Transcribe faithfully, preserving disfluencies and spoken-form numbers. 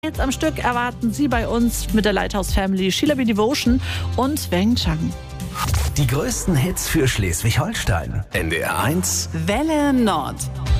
Jetzt am Stück erwarten Sie bei uns mit der Lighthouse Family Sheila B. Devotion und Wang Chang. Die größten Hits für Schleswig-Holstein. N D R eins Welle Nord.